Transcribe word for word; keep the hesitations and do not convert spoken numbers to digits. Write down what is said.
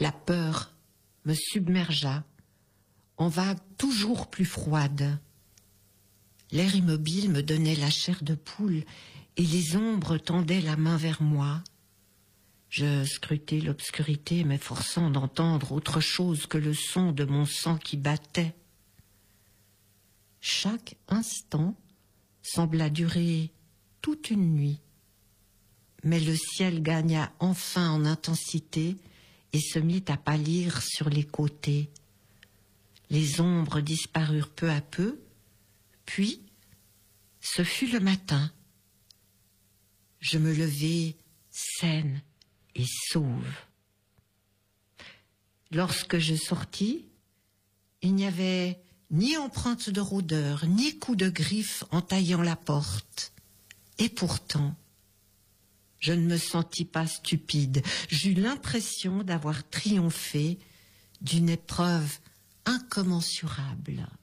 La peur me submergea, en vagues toujours plus froides. L'air immobile me donnait la chair de poule et les ombres tendaient la main vers moi. Je scrutais l'obscurité, m'efforçant d'entendre autre chose que le son de mon sang qui battait. Chaque instant sembla durer toute une nuit, mais le ciel gagna enfin en intensité et se mit à pâlir sur les côtés. Les ombres disparurent peu à peu, puis ce fut le matin. Je me levai saine et sauve. Lorsque je sortis, il n'y avait ni empreinte de rôdeur, ni coup de griffe entaillant la porte. Et pourtant, je ne me sentis pas stupide. J'eus l'impression d'avoir triomphé d'une épreuve incommensurable.